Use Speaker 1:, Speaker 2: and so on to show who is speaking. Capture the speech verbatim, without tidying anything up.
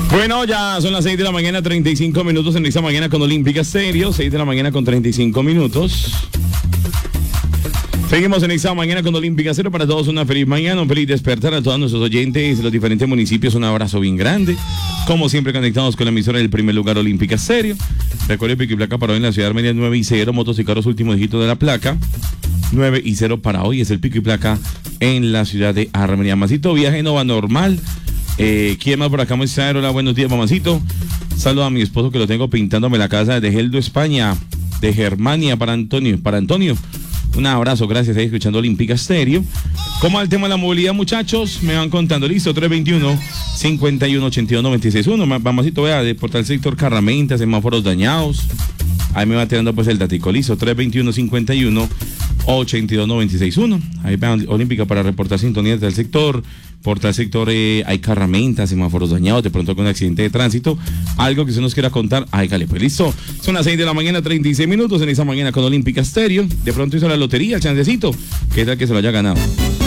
Speaker 1: Bueno, ya son las seis de la mañana, treinta y cinco minutos en esta mañana con Olímpica Stereo. seis de la mañana con treinta y cinco minutos. Seguimos en esta mañana con Olímpica Stereo. Para todos una feliz mañana, un feliz despertar a todos nuestros oyentes de los diferentes municipios. Un abrazo bien grande. Como siempre conectados con la emisora del primer lugar Olímpica Stereo. Recuerde pico y placa para hoy en la ciudad de Armenia nueve y cero. Motos y carros último dígito de la placa. nueve y cero para hoy es el pico y placa en la ciudad de Armenia. Masito, viaje no va normal. Eh, ¿Quién más por acá? Hola, buenos días, mamacito. Saludo a mi esposo que lo tengo pintándome la casa de Geldo, España, de Germania para Antonio. Para Antonio, un abrazo, gracias, ahí escuchando Olímpica Stereo. ¿Cómo va el tema de la movilidad, muchachos? Me van contando, listo, tres veintiuno, cincuenta y uno, ochenta y uno, noventa y seis uno. Mamacito, vea, de portal sector Carramenta, semáforos dañados. Ahí me va tirando pues el datico, listo, tres veintiuno, cincuenta y uno, ochenta y dos, noventa y seis uno. Ahí vean Olímpica para reportar sintonías del sector. Portal sector, eh, hay carramentas, semáforos dañados, de pronto con un accidente de tránsito, algo que usted nos quiera contar, ay, cale, pues listo, son las seis de la mañana, treinta y seis minutos en esa mañana con Olímpica Stereo. De pronto hizo la lotería, el chancecito, ¿qué tal que se lo haya ganado?